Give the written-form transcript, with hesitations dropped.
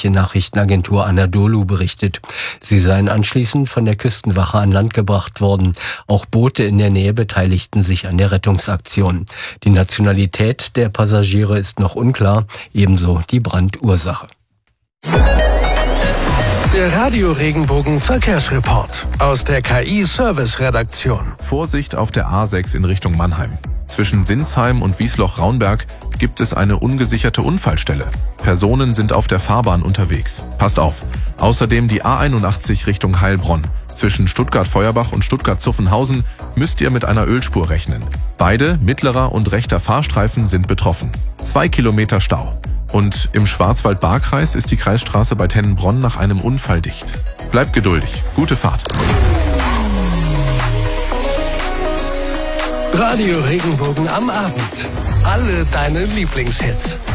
örtliche Nachrichtenagentur Anadolu berichtet. Sie seien anschließend von der Küstenwache an Land gebracht worden. Auch Boote in der Nähe beteiligten sich an der Rettungsaktion. Die Nationalität der Passagiere ist noch unklar, ebenso die Brandursache. Der Radio Regenbogen Verkehrsreport aus der KI-Service-Redaktion. Vorsicht auf der A6 in Richtung Mannheim. Zwischen Sinsheim und Wiesloch-Raunberg gibt es eine ungesicherte Unfallstelle. Personen sind auf der Fahrbahn unterwegs. Passt auf. Außerdem die A81 Richtung Heilbronn. Zwischen Stuttgart-Feuerbach und Stuttgart-Zuffenhausen müsst ihr mit einer Ölspur rechnen. Beide, mittlerer und rechter Fahrstreifen, sind betroffen. 2 Kilometer Stau. Und im Schwarzwald-Baar-Kreis ist die Kreisstraße bei Tennenbronn nach einem Unfall dicht. Bleibt geduldig. Gute Fahrt. Radio Regenbogen am Abend. Alle deine Lieblingshits.